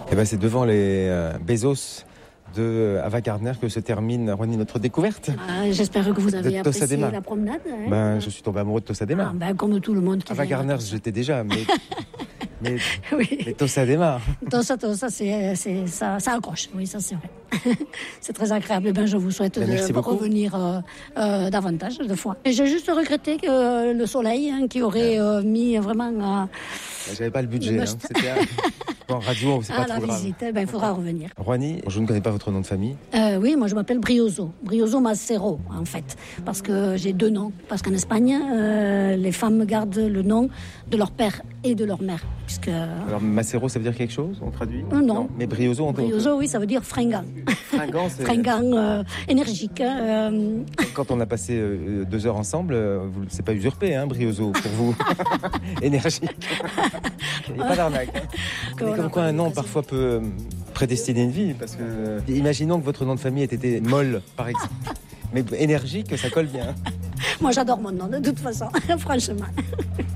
Eh ben, c'est devant les Bezos de Ava Gardner que se termine, Rouhani, notre découverte. J'espère que vous avez apprécié Tossadema. la promenade. Je suis tombé amoureux de Tossadema. Comme tout le monde qui Ava vient. Gardner, j'étais déjà, mais Oui. Tossadema. Tossa, ça accroche. Oui, ça c'est vrai. C'est très agréable. Je vous souhaite merci de beaucoup. Revenir davantage de fois. Et j'ai juste regretté que le soleil qui aurait mis vraiment... J'avais pas le budget. C'était en radio, c'est pas trop grave. Visite, il faudra revenir. Rouhani, je ne connais pas votre nom de famille. Oui, moi je m'appelle Brioso Macero en fait, parce que j'ai 2 noms. Parce qu'en Espagne, les femmes gardent le nom de leur père et de leur mère. Alors Macero, ça veut dire quelque chose? On traduit? Non. Mais Brioso, on Brioso, oui, ça veut dire fringant. Fringant, c'est... Fringant, énergique. Quand on a passé 2 heures ensemble, c'est pas usurpé, Brioso, pour vous. Énergique. Il n'y a pas d'arnaque. Mais comme quoi un nom parfois peut prédestiner une vie, parce que imaginons que votre nom de famille ait été Molle, par exemple. Mais énergique, ça colle bien. Moi j'adore mon nom de toute façon, franchement.